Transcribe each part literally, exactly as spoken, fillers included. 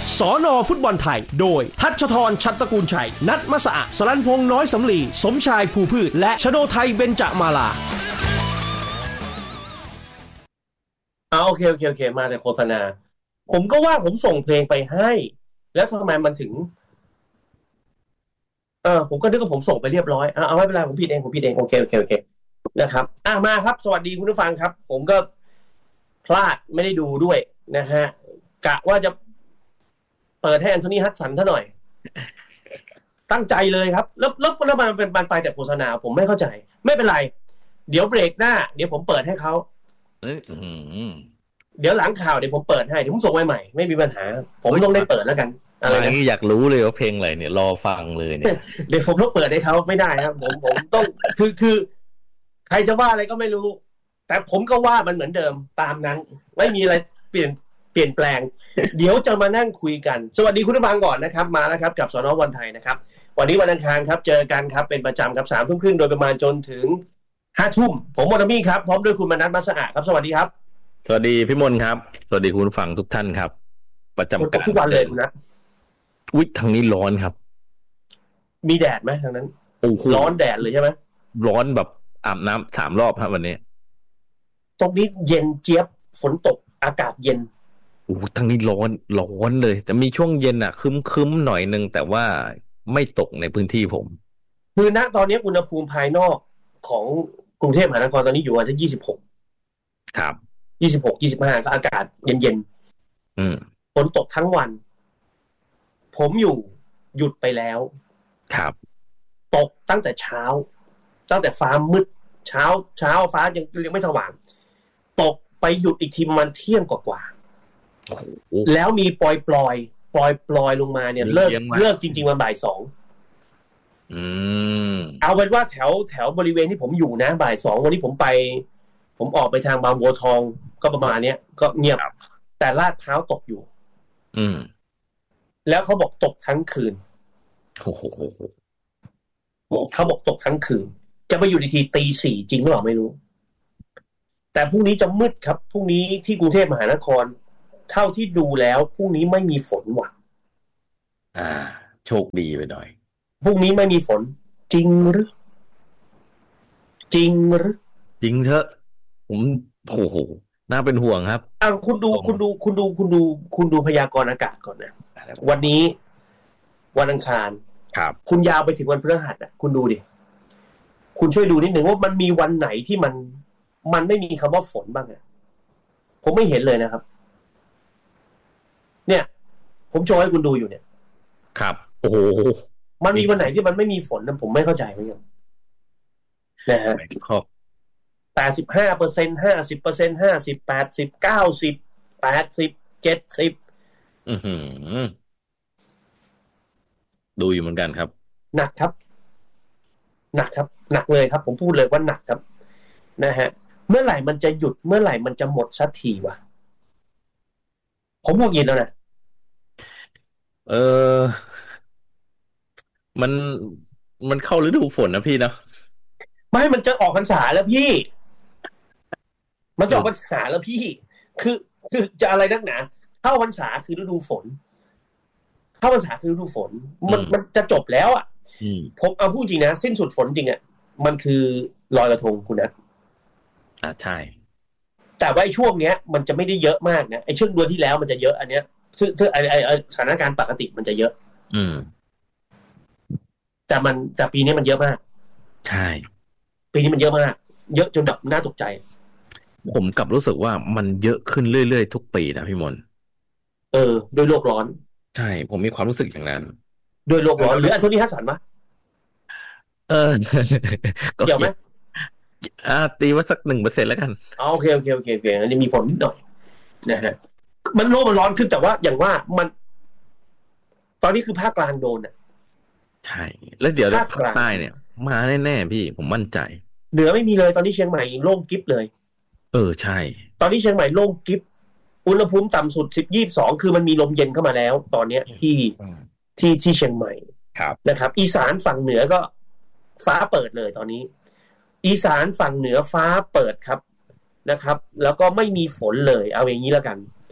สน.ฟุตบอลไทยโดยทัชธรชัตตระกูลชัยนัทมสะอาดสรัญพงษ์น้อยสำลีสมชายภูพืชและชโนไทยเบญจมาลาเอาโอเคโอเคโอเคมาในโฆษณาผมก็ว่าผมส่งเพลงไปให้แล้วทำไมมันถึงเออผมก็นึกว่าผมส่งไปเรียบร้อยเอาเอาไม่เป็นไรผมผิดเองผมผิดเองโอเคโอเคโอเคนะครับอ่ะมาครับสวัสดีคุณผู้ฟังครับผมก็พลาดไม่ได้ดูด้วยนะฮะกะว่าจะเปิดให้แอนโทนีฮัดสันซะหน่อยตั้งใจเลยครับแล้วแล้วแล้วมันเป็นมันไปแต่โฆษณาผมไม่เข้าใจไม่เป็นไรเดี๋ยวเบรกหน้าเดี๋ยวผมเปิดให้เขาเดี๋ยวหลังข่าวเดี๋ยวผมเปิดให้เดี๋ยวผมส่งใหม่ๆไม่มีปัญหาผมต้องได้เปิดแล้วกันอะไรนะอยากรู้เลยว่าเพลงอะไรเนี่ยรอฟังเลยเนี่ยเดี๋ยวผมต้องเปิดให้เขาไม่ได้ครับผมผมต้องคือคือใครจะว่าอะไรก็ไม่รู้แต่ผมก็ว่ามันเหมือนเดิมตามนั้นไม่มีอะไรเปลี่ยนเปลี่ยนแปลงเดี๋ยวจะมานั่งคุยกันสวัสดีคุณผู้ฟังก่อนนะครับมาแล้วครับกับสน.วันไทยนะครับวันนี้วันอังคารครับเจอกันครับเป็นประจำครับ สามทุ่มครึ่งโดยประมาณจนถึง ห้าทุ่มผมมนต์มี่ครับพร้อมด้วยคุณมนัสมัสสะอาดครับสวัสดีครับสวัสดีพี่มนต์ครับสวัสดีคุณผู้ฟังทุกท่านครับประจำการทุกวันเลยคุณนะอุ๊ยทางนี้ร้อนครับมีแดดไหมทางนั้นร้อนแดดเลยใช่ไหมร้อนแบบอาบน้ำสามรอบครับวันนี้ตรงนี้เย็นเจี๊ยบฝนตกอากาศเย็นโอ้ทางนี้ร้อนร้อนเลยแต่มีช่วงเย็นอ่ะคึ้มๆหน่อยนึงแต่ว่าไม่ตกในพื้นที่ผมคือณตอนนี้อุณหภูมิภายนอกของกรุงเทพมหานครตอนนี้อยู่ประมาณยี่สิบหกครับยี่สิบหก ยี่สิบห้าก็อากาศเย็นๆอืมฝนตกทั้งวันผมอยู่หยุดไปแล้วครับตกตั้งแต่เช้าตั้งแต่ฟ้ามืดเช้าเช้าฟ้ายังยังไม่สว่างตกไปหยุดอีกทีมันเที่ยงกว่าๆแล้วมีปล่อยปล่อยปล่อยปล่อยลงมาเนี่ยเลิกเลิกจริงๆวันบ่ายสองอืมเอาเป็นว่าแถวแถวบริเวณที่ผมอยู่นะบ่ายสองวันนี้ผมไปผมออกไปทางบางบัวทองก็ประมาณเนี้ยก็เงียบแต่ลาดพร้าวตกอยู่อืมแล้วเขาบอกตกทั้งคืนโอ้โหเขาบอกตกทั้งคืนจะไปอยู่ในทีตีสี่จริงหรือเปล่าไม่รู้แต่พรุ่งนี้จะมืดครับพรุ่งนี้ที่กรุงเทพมหานครเท่าที่ดูแล้วพรุ่งนี้ไม่มีฝนว่ะอ่าโชคดีไปหน่อยพรุ่งนี้ไม่มีฝนจริงหรือจริงหรือจริงเถอะผมโอ้โหน่าเป็นห่วงครับอ่ะคุณดูคุณดูคุณดูคุณดูคุณดูพยากรณ์อากาศก่อนนะวันนี้วันอังคารครับคุณยาวไปถึงวันพฤหัสอ่ะคุณดูดิคุณช่วยดูนิดหนึ่งว่ามันมีวันไหนที่มันมันไม่มีคำว่าฝนบ้างอ่ะผมไม่เห็นเลยนะครับเนี่ยผมโชว์ให้คุณดูอยู่เนี่ยครับโอ้โหมันมีวันไหนที่มันไม่มีฝนนะผมไม่เข้าใจเหมือนกันนะฮะแปดสิบห้าเปอร์เซ็นต์ห้าสิบเปอร์เซ็นต์ห้าสิบแปดสิบเก้าสิบแปดสิบเจ็ดสิบอือหือดูอยู่เหมือนกันครับหนักครับหนักครับหนักเลยครับผมพูดเลยว่าหนักครับนะฮะเมื่อไหร่มันจะหยุดเมื่อไหร่มันจะหมดสักทีวะผมพูดยินแล้วนะเออมันมันเข้าฤดูฝนนะพี่เนาะไม่มันจะออกพรรษาแล้วพี่มันจะออกพรรษาแล้วพี่คือคือจะอะไรนักหนาเข้าพรรษาคือฤดูฝนเข้าพรรษาคือฤดูฝนมันมันจะจบแล้วอ่ะผมเอาพูดจริงนะสิ้นสุดฝนจริงอ่ะมันคือลอยกระทงคุณนะอ่าใช่แต่ว่าไอ้ช่วงเนี้ยมันจะไม่ได้เยอะมากนะไอ้ช่วงเดือนที่แล้วมันจะเยอะอันเนี้ยซึ่งซึ่งไอ้ไอ้สถานการณ์ปกติมันจะเยอะอืมแต่มันแต่ปีนี้มันเยอะมากใช่ปีนี้มันเยอะมากเยอะจนแบบน่าตกใจผมกลับรู้สึกว่ามันเยอะขึ้นเรื่อยๆทุกปีนะพี่มนต์เออด้วยโลกร้อนใช่ผมมีความรู้สึกอย่างนั้นด้วยโลกร้อนหรืออันโทนีฮัสสันมั้ยเออเกี่ยวไหมอ่าตีว่าสัก หนึ่งเปอร์เซ็นต์ แล้วกันอ๋อโอเคโอเคโอเคโอเคอันนี้มีผลนิดหน่อยนะฮะมันโลกมันร้อนขึ้นแต่ว่าอย่างว่ามันตอนนี้คือภาคกลางโดนอ่ะใช่แล้วเดี๋ยวภาคใต้เนี่ยมาแน่ๆพี่ผมมั่นใจเหนือไม่มีเลยตอนนี้เชียงใหม่โล่งกิ๊บเลยเออใช่ตอนนี้เชียงใหม่โล่งกิ๊บอุณหภูมิต่ำสุดสิบ ยี่สิบสองคือมันมีลมเย็นเข้ามาแล้วตอนเนี้ยที่ที่ที่เชียงใหม่นะครับอีสานฝั่งเหนือก็ฟ้าเปิดเลยตอนนี้อีสานฝั่งเหนือฟ้าเปิดครับนะครับแล้วก็ไม่มีฝนเลยเอาอย่างนี้แล้วกัน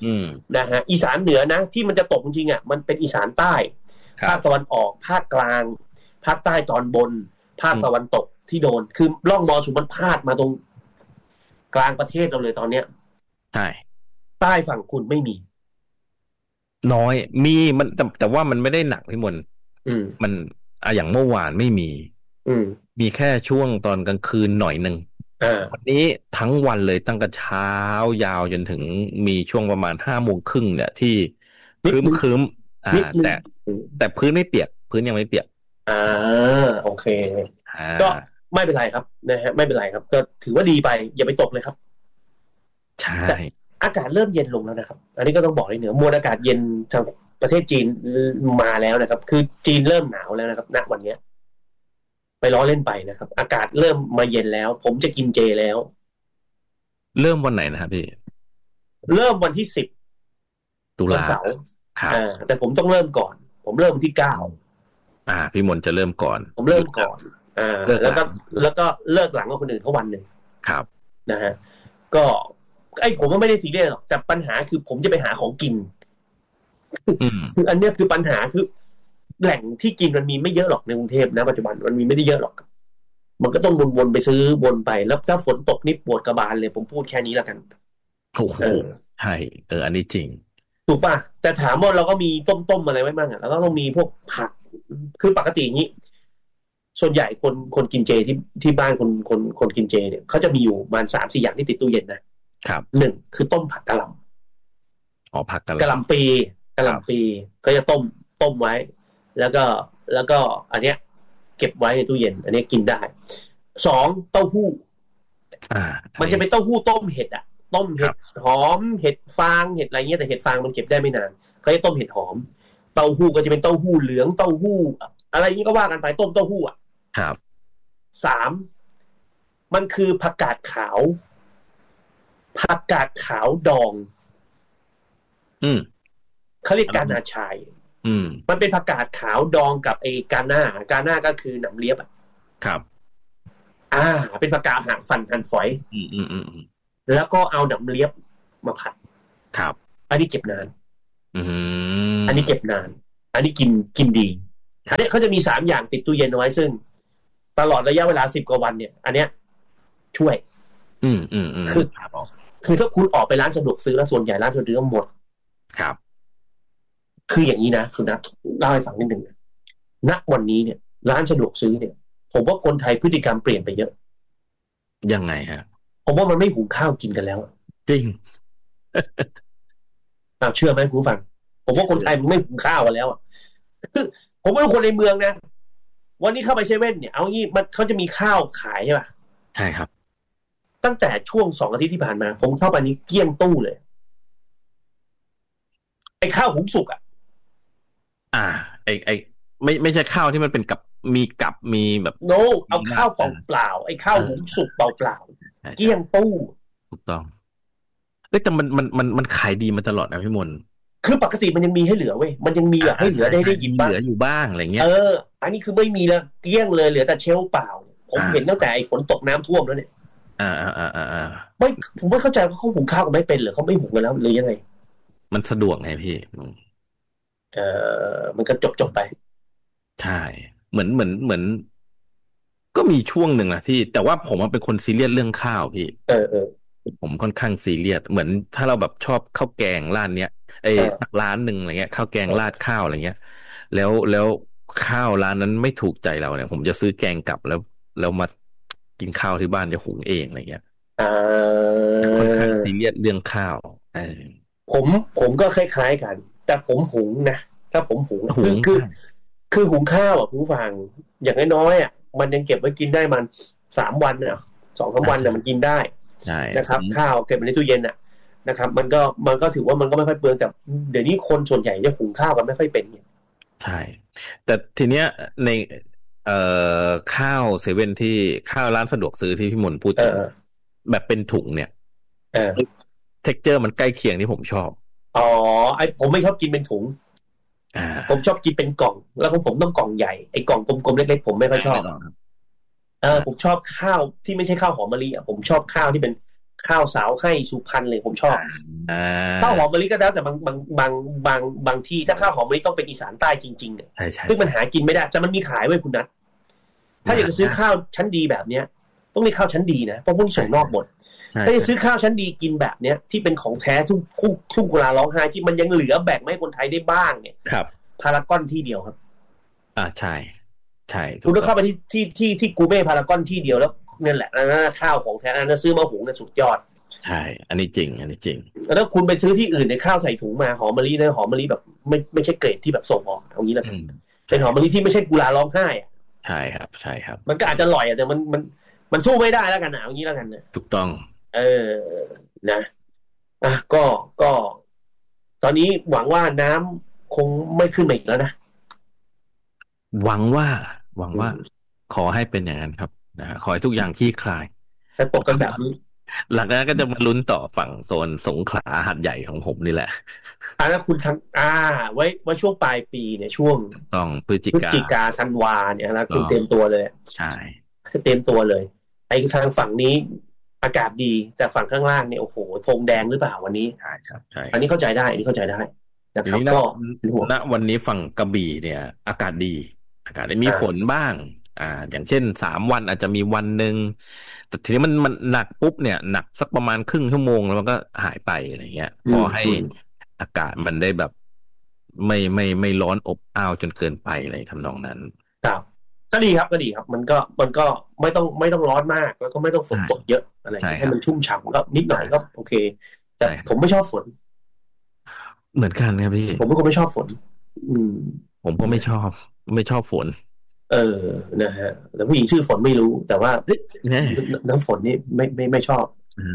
อืมนะฮะอีสานเหนือนะที่มันจะตกจริงอ่ะมันเป็นอีสานใต้ภาคตะวันออกภาคกลางภาคใต้ตอนบนภาคตะวันตกที่โดนคือร่องมรสุมมันพาดมาตรงกลางประเทศเราเลยตอนเนี้ยใช่ใต้ฝั่งคุณไม่มีน้อยมีมันแต่แต่ว่ามันไม่ได้หนักพี่มนอืมมันอ่ะอย่างเมื่อวานไม่มีอืมมีแค่ช่วงตอนกลางคืนหน่อยนึงวันนี้ทั้งวันเลยตั้งแต่เช้ายาวจนถึงมีช่วงประมาณห้าโมงครึ่งเนี่ยที่ครึ้มครึ้มอ่าแต่แต่พื้นไม่เปียกพื้นยังไม่เปียกอ่าโอเคก็ไม่เป็นไรครับนะฮะไม่เป็นไรครับก็ถือว่าดีไปอย่าไปตกเลยครับใช่อากาศเริ่มเย็นลงแล้วนะครับอันนี้ก็ต้องบอกเลยเหนือมวลอากาศเย็นทางประเทศจีนมาแล้วนะครับคือจีนเริ่มหนาวแล้วนะครับณวันนี้ไปล้อเล่นไปนะครับอากาศเริ่มมาเย็นแล้วผมจะกินเจแล้วเริ่มวันไหนนะครับพี่เริ่มวันที่สิบตุลาเสาร์อ่าแต่ผมต้องเริ่มก่อนผมเริ่มวันที่เก้าอ่าพี่มนจะเริ่มก่อนผมเริ่มก่อนอ่าแล้วก็แล้วก็เลิกหลังกับคนอื่นเขาวันหนึ่งครับนะฮะก็ไอ้ผมก็ไม่ได้ซีเรียสหรอกแต่ปัญหาคือผมจะไปหาของกินคืออันนี้คือปัญหาคือแหล่งที่กินมันมีไม่เยอะหรอกในกรุงเทพนะปัจจุบันมันมีไม่ได้เยอะหรอกมันก็ต้องวนๆไปซื้อวนไปแล้วถ้าฝนตกนี่ปวดกระบาลเลยผมพูดแค่นี้แล้วกันโอ้โหใช่เอออันนี้จริงถูกป่ะแต่ถามว่าเราก็มีต้มๆอะไรไว้บ้างอ่ะแล้วก็ต้องมีพวกผักคือปกติอย่างนี้ส่วนใหญ่คนคนกินเจที่ที่บ้านคนคนคนกินเจเนี่ยเขาจะมีอยู่ประมาณสามสี่อย่างที่ติดตู้เย็นนะครับหนึ่งคือต้มผักกะหล่ำอ๋อผักกะหล่ำกะหล่ำปีกะหล่ำปีก็จะต้มต้มไว้แล้วก็แล้วก็อันเนี้ยเก็บไว้ในตู้เย็นอันนี้กินได้สองเต้าหู้อ่ามันจะเป็นเต้าหู้ต้มเห็ดอ่ะต้มเห็ดหอมเห็ดฟางเห็ดอะไรเงี้ยแต่เห็ดฟางมันเก็บได้ไม่นานเขาจะต้มเห็ดหอมเต้าหู้ก็จะเป็นเต้าหู้เหลืองเต้าหู้อะไรนี้ก็ว่ากันไปต้มเต้าหู้อ่ะครับสามมันคือผักกาดขาวผักกาดขาวดองอืมเขาเรียกกานาชายอืมมันเป็นผักกาดขาวดองกับไอ้กาน่ากาน่าก็คือหนำเลียบอ่ะครับอ่าเป็นผักกาดหั่นฟันหั่นฝอยอืมอืมอืมแล้วก็เอาหนำเลียบมาผัดครับอันนี้เก็บนานอืมอันนี้เก็บนานอันนี้กินกินดีอันนี้เขาจะมีสามอย่างติดตู้เย็นเอาไว้ซึ่งตลอดระยะเวลาสิบกว่าวันเนี่ยอันเนี้ยช่วยอืมอืมอืมคือคือถ้าคุณออกไปร้านสะดวกซื้อแล้วส่วนใหญ่ร้านสะดวกซื้อก็หมดครับคืออย่างนี้นะคุณนะเล่าให้ฟังนิดนึงณวันนี้เนี่ยร้านสะดวกซื้อเนี่ยผมว่าคนไทยพฤติกรรมเปลี่ยนไปเยอะยังไงฮะผมว่ามันไม่หุงข้าวกินกันแล้วจริงอ้าวเชื่อไหมคุณฟังผมว่าคนไทยมันไม่หุงข้าวกันแล้วอ่ะคือผมเป็นคนในเมืองนะวันนี้เข้าไปเซเว่นเนี่ยเอางี้มันเขาจะมีข้าวขายใช่ป่ะใช่ครับตั้งแต่ช่วงสองอาทิตย์ที่ผ่านมาผมเข้าไปนี้เกลี้ยงตู้เลยไอ้ข้าวหุงสุกอ่ะอ่าไอ้ไอ้ไม่ไม่ใช่ข้าวที่มันเป็นกับมีกับมีแบบโน no, เอาข้าวเปล่าๆไอ้ข้าวหุงสุกเปล่าๆเกลี้ยงตู้ถูกต้องแต่มันมันมันมันขายดีมาตลอดนะพี่มนคือปกติมันยังมีให้เหลือเว้ยมันยังมีแบบให้เหลือได้ได้ยินบ้างเหลืออยู่บ้างอะไรเงี้ยเอออันนี้คือไม่มีแล้วเกลี้ยงเลยเหลือแต่เชลฟ์เปล่าผมเห็นตั้งแต่ไอ้ฝนตกน้ำท่วมแล้วเนี่ยอ่าอ่าอ่าอ่าไม่ผมไม่เข้าใจว่าเขาหุงข้าวกันไม่เป็นหรือเขาไม่หุงกันแล้วหรือยังไงมันสะดวกไงพี่เออมันก็จบจบไปใช่เหมือนเหมือนเหมือนก็มีช่วงหนึ่งนะที่แต่ว่าผมเป็นคนซีเรียสเรื่องข้าวพี่เออเออผมค่อนข้างซีเรียสเหมือนถ้าเราแบบชอบข้าวแกงร้านเนี้ยไอ้ร้านหนึ่งอะไรเงี้ยข้าวแกงราดข้าวอะไรเงี้ยแล้วแล้วข้าวร้านนั้นไม่ถูกใจเราเนี่ยผมจะซื้อแกงกลับแล้วแล้วมากินข้าวที่บ้านจะหุงเองอะไรเงี้ยอ่าค่อนข้างซีเรียสเรื่องข้าวเออผมผมก็คล้ายๆกันแต่ผมหุงนะถ้าผมหุงคือคือคือหุงข้าวอ่ะคุณผู้ฟังอย่างน้อยๆอ่ะมันยังเก็บไว้กินได้มันสามวันอ่ะสองสามวันเนี่ยมันกินได้นะครับข้าวเก็บไว้ในตู้เย็นอ่ะนะครับมันก็มันก็ถือว่ามันก็ไม่ค่อยเปลืองแต่เดี๋ยวนี้คนส่วนใหญ่จะหุงข้าวกันไม่ค่อยเป็นเนี่ยใช่แต่ทีเนี้ยในเอ่อข้าวเซเว่นที่ข้าวร้านสะดวกซื้อที่พี่มนพูดถึงแบบเป็นถุงเนี่ยเออเท็กเจอร์มันใกล้เคียงที่ผมชอบอ๋อไอผมไม่ชอบกินเป็นถุงผมชอบกินเป็นกล่องแล้วของผมต้องกล่องใหญ่ไอ้กล่องกลมๆเล็กๆผมไม่ค่อยชอบเออผมชอบข้าวที่ไม่ใช่ข้าวหอมมะลิอ่ะผมชอบข้าวที่เป็นข้าวสาวให้สุพรรณเลยผมชอบข้าวหอมมะลิก็แล้วแต่บางบางบางบางบางที่ถ้าข้าวหอมมะลิต้องเป็นอีสานใต้จริงๆเนี่ยซึ่งมันหากินไม่ได้แต่มันมีขายไว้คุณนัทถ้าอยากจะซื้อข้าวชั้นดีแบบเนี้ยต้องมีข้าวชั้นดีนะเพราะพวกนี้ส่งนอกหมดถ้าจะซื้อข้าวชั้นดีกินแบบเนี้ยที่เป็นของแท้ทุ่งทุ่งกุลาร้องไห้ที่มันยังเหลือแบ่งให้คนไทยได้บ้างเนี่ยครับพารากอนที่เดียวครับอ่าใช่ใช่คุณต้องเข้าไปที่ที่ที่ที่กูเม่พารากอนที่เดียวแล้วนั่นแหละนั่นข้าวของแท้นั่นซื้อมาหุงนั่นสุดยอดใช่อันนี้จริงอันนี้จริงแล้วคุณไปซื้อที่อื่นในข้าวใส่ถุงมาหอมมะลินะหอมมะลิแบบไม่ไม่ใช่เกรดที่แบบส่งออกเอางี้แล้วเป็นหอมมะลิที่ไม่ใช่กุลาร้องไห้อ่ะใช่ครับใช่ครับมันก็อาจจะอร่อยแต่มันมันมันสู้ไม่ได้แล้วกันนะเอางี้แล้วกันนะถูกต้องเออนะอ่ะก็ก็ตอนนี้หวังว่าน้ำคงไม่ขึ้นมาอีกแล้วนะหวังว่าหวังว่าขอให้เป็นอย่างนั้นครับนะขอให้ทุกอย่างคลี่คลายแต่ตกกันแบบนี้หลังจากนั้นก็จะมาลุ้นต่อฝั่งโซนสงขลาหัดใหญ่ของผมนี่แหละอ่าแล้วคุณทำอ่าไว้ไว้ช่วงปลายปีเนี่ยช่วงต้องพฤศจิกาพฤศจิกาธันวาเนี่ยนะคุณเตรียมตัวเลยใช่เตรียมตัวเลยไอ้ทางฝั่งนี้อากาศดีแต่ฝั่งข้างล่างเนี่ยโอ้โหธงแดงหรือเปล่าวันนี้ใช่ครับใช่อันนี้เข้าใจได้อันนี้เข้าใจได้นะครับก็ณวันนี้ฝั่งกระบี่เนี่ยอากาศดีอากาศมีฝนบ้างอ่าอย่างเช่นสามวันอาจจะมีวันหนึ่งแต่ทีนี้มันมันหนักปุ๊บเนี่ยหนักสักประมาณครึ่งชั่วโมงแล้วมันก็หายไปอะไรเงี้ยขอให้อากาศมันได้แบบไม่ไม่ไม่ร้อนอบอ้าวจนเกินไปอะไรทำนองนั้นครับก็ดีครับก็ดีครับมันก็มันก็ไม่ต้องไม่ต้องร้อนมากแล้วก็ไม่ต้องฝนตกเยอะอะไรให้มันชุ่มฉ่ำก็นิดหน่อยก็โอเคแต่ผมไม่ชอบฝนเหมือนกันครับพี่ผมเป็นคนไม่ชอบฝนอืมผมก็ไม่ชอบไม่ชอบฝนเออนะฮะแต่ผู้หญิงชื่อฝนไม่รู้แต่ว่าน้ำฝนนี่ไม่ไม่ไม่ชอบ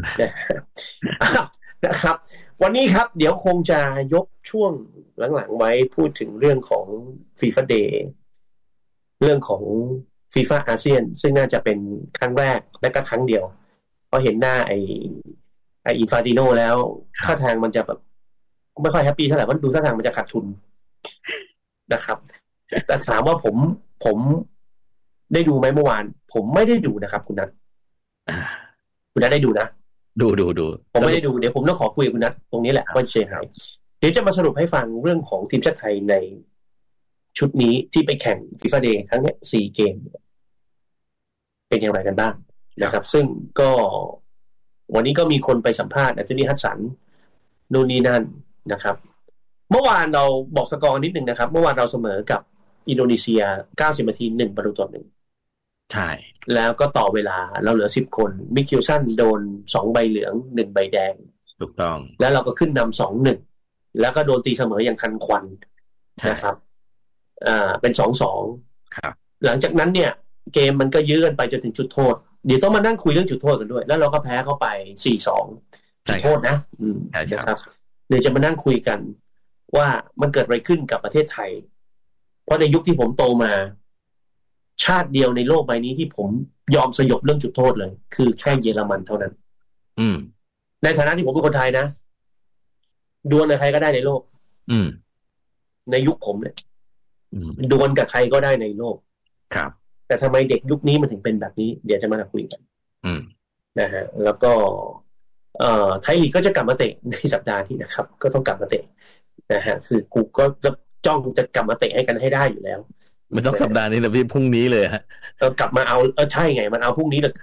นะครับวันนี้ครับเดี๋ยวคงจะยกช่วงหลังๆไว้พูดถึงเรื่องของ FIFA Day เรื่องของ FIFA อาเซียนซึ่งน่าจะเป็นครั้งแรกและก็ครั้งเดียวเพราะเห็นหน้าไอ้ไอ้อินฟาติโนแล้วท่าทางมันจะแบบไม่ค่อยแฮปปี้เท่าไหร่เพราะดูท่าทางมันจะขาดทุนนะครับแต่ถามว่าผมผมได้ดูไหมเมื่อวานผมไม่ได้ดูนะครับคุณนัทคุณนัทได้ดูนะดูดูดูผมไม่ได้ดูเดี๋ยวผมต้องขอคุยกับคุณนัทตรงนี้แหละว่าเชียร์ไทยเดี๋ยวจะมาสรุปให้ฟังเรื่องของทีมชาติไทยในชุดนี้ที่ไปแข่ง FIFA Day ครั้งนี้สี่เกมเป็นอย่างไรกันบ้างนะครับซึ่งก็วันนี้ก็มีคนไปสัมภาษณ์อัศนีฮัสสันนู่นนี่นั่นนะครับเมื่อวานเราบอกสกอร์นิดนึงนะครับเมื่อวานเราเสมอกับอินโดนีเซียเก้าสิบนาทีหนึ่งประตูต่อหนึ่งใช่แล้วก็ต่อเวลาเราเหลือสิบคนมิคิลสันโดนสองใบเหลืองหนึ่งใบแดงถูกต้องแล้วเราก็ขึ้นนำ สองหนึ่ง แล้วก็โดนตีเสมออย่างทันควันนะครับอ่าเป็น สองสองครับหลังจากนั้นเนี่ยเกมมันก็ยื้อกันไปจนถึงจุดโทษเดี๋ยวต้องมานั่งคุยเรื่องจุดโทษกันด้วยแล้วเราก็แพ้เข้าไป สี่สอง จุดโทษนะอืมนะครับเดี๋ยวจะมานั่งคุยกันว่ามันเกิดอะไรขึ้นกับประเทศไทยเพราะในยุคที่ผมโตมาชาติเดียวในโลกใบนี้ที่ผมยอมสยบเรื่องจุดโทษเลยคือแค่เยอรมันเท่านั้นอืมในฐานะที่ผมเป็นคนไทยนะดวลกับใครก็ได้ในโลกอืมในยุคผมเนี่ยดวลกับใครก็ได้ในโลกครับแต่ทำไมเด็กยุคนี้มันถึงเป็นแบบนี้เดี๋ยวจะมาคุยกันอืมนะฮะแล้วก็เอ่อไทยลีกก็จะกลับมาเตะในสัปดาห์นี้นะครับก็ต้องกลับมาเตะนะฮะคือกูก็จะจ้องจะกลับมาเตะให้กันให้ได้อยู่แล้วไม่ต้องสัปดาห์นี้นะพี่พรุ่งนี้เลยฮะเออกลับมาเอาเออใช่ไงมันเอาพรุ่งนี้เลย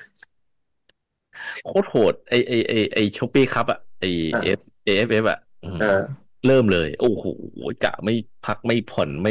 โคตรโหดไอไอไอไอช็อปปี้ครับอ่ะไอเอฟเอฟเอฟอ่ะเริ่มเลยโอ้โหกะไม่พักไม่ผ่อนไม่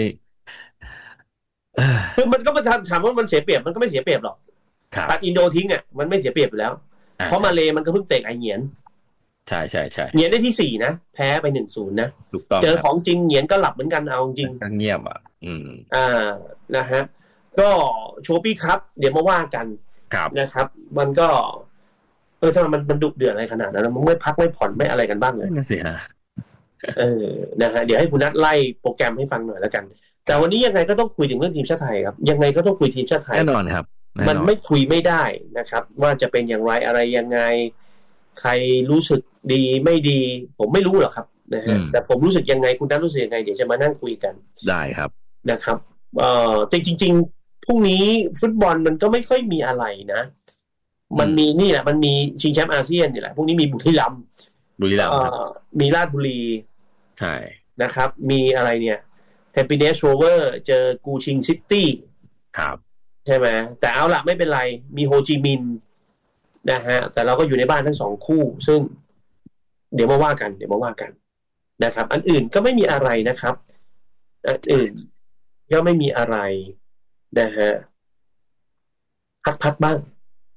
คือมันก็มาถามว่ามันเสียเปรียบมันก็ไม่เสียเปรียบหรอกตัดอินโดทิ้งอ่ะมันไม่เสียเปรียบอยู่แล้วเพราะมาเลมันก็เพิ่งเตะไอเหงียนใช่ใช่ใช่เหงียนได้ที่สี่นะแพ้ไปหนึ่งศูนย์นะถูกต้องเจอของจริงเหงียนก็หลับเหมือนกันเอาจริงเงียบอ่ะอืมอ่านะฮะก็โชปี้ครับเดี๋ยวมาว่ากันนะครับมันก็เออทำไมมันมันดุเดือดอะไรขนาดนั้นมันไม่พักไม่ผ่อนไม่อะไรกันบ้างเลยนั่นสิฮะเออนะฮะเดี๋ยวให้คุณนัทไล่โปรแกรมให้ฟังหน่อยแล้วกันแต่วันนี้ยังไงก็ต้องคุยถึงเรื่องทีมชาติไทยครับยังไงก็ต้องคุยทีมชาติไทยแน่นอนครับมันไม่คุยไม่ได้นะครับว่าจะเป็นอย่างไรอะไรยังไงใครรู้สึกดีไม่ดีผมไม่รู้หรอกครับนะฮะแต่ผมรู้สึกยังไงคุณนัทรู้สึกยังไงเดี๋ยวจะมานั่งคุยกันได้ครับนะครับเอ่อจริงจริงพรุ่งนี้ฟุตบอลมันก็ไม่ค่อยมีอะไรนะมันมีนี่แหละมันมีชิงแชมป์อาเซียนนี่แหละพวกนี้มีบุรีรัมย์บุรีรัมย์มีราชบุรีใช่นะครับมีอะไรเนี่ยเทมปิเนสโรเวอร์เจอกูชิงซิตี้ครับใช่ไหมแต่เอาละไม่เป็นไรมีโฮจิมินห์นะฮะแต่เราก็อยู่ในบ้านทั้งสองคู่ซึ่งเดี๋ยวมาว่ากันเดี๋ยวมาว่ากันนะครับอันอื่นก็ไม่มีอะไรนะครับอันอื่นก็ไม่มีอะไรนะฮะพัดพัดบ้าง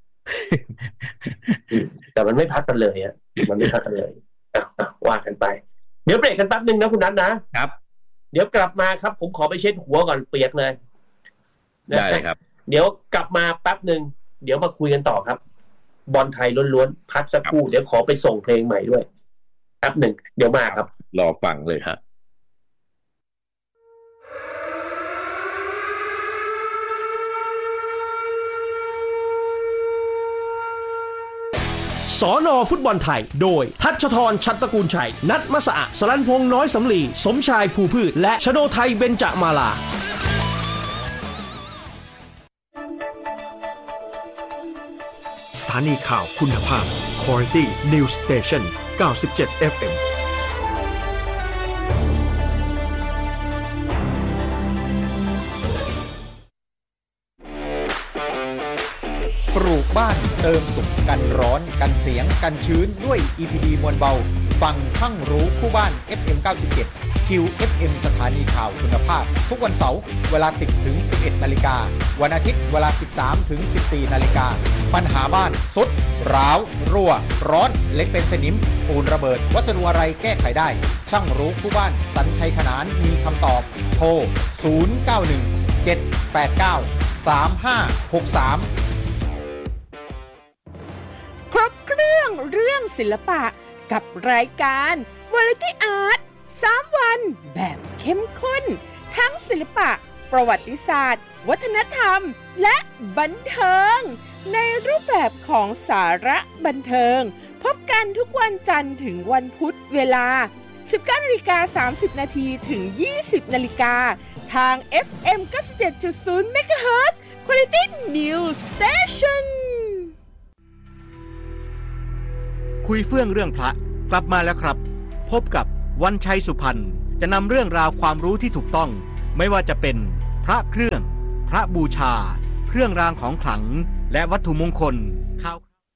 แต่มันไม่พัดกันเลยอ่ะมันไม่พัดกันเลยอ่ะว่ากันไปเดี๋ยวเบรกกันแป๊บนึงนะคุณนัทนะครับเดี๋ยวกลับมาครับผมขอไปเช็ดหัวก่อนเปียกเลยได้เลยครับเดี๋ยวกลับมาแป๊บนึงเดี๋ยวมาคุยกันต่อครับบอลไทยล้วนๆพักสักครู่เดี๋ยวขอไปส่งเพลงใหม่ด้วยแป๊บหนึ่งเดี๋ยวมาครับรอฟังเลยครับสน.ฟุตบอลไทยโดยทัชธรชัตตระกูลชัยนัทมะสะสลันพงษ์น้อยสำลีสมชายภูพืชและชโนไทยเบญจมาลาสถานีข่าวคุณภาพ Quality News Station เก้าสิบเจ็ด เอฟ เอ็มปลูกบ้านเติมสุขกันร้อนกันเสียงกันชื้นด้วย อี พี ดี มวลเบาฟังทั้งรู้คู่บ้าน เอฟ เอ็ม เก้าสิบเจ็ด คิว เอฟ เอ็ม สถานีข่าวคุณภาพทุกวันเสาร์เวลา สิบถึงสิบเอ็ด นาฬิกาวันอาทิตย์เวลา สิบสามถึงสิบสี่ นาฬิกาปัญหาบ้านสุดร้าวรั่วร้อนเล็กเป็นสนิมปูนระเบิดวัสดุอะไรแก้ไขได้ช่างรู้คู่บ้านสัญชัยขนานมีคำตอบโทรศูนย์ เก้า หนึ่ง เจ็ด แปด เก้า สาม ห้า หก สามครบเครื่องเรื่องศิลปะกับรายการ Variety Art สามวันแบบเข้มข้นทั้งศิลปะประวัติศาสตร์วัฒนธรรมและบันเทิงในรูปแบบของสาระบันเทิงพบกันทุกวันจันทร์ถึงวันพุธเวลา สิบเก้านาฬิกาสามสิบ นาทีถึง ยี่สิบ นาฬิกาทาง เอฟ เอ็ม เก้าสิบเจ็ดจุดศูนย์ เมกะเฮิรตซ์ Quality News Station คุยเฟื่องเรื่องพระกลับมาแล้วครับพบกับวันชัยสุพรรณจะนำเรื่องราวความรู้ที่ถูกต้องไม่ว่าจะเป็นพระเครื่องพระบูชาเครื่องรางของขลังและวัตถุมงคลข่าว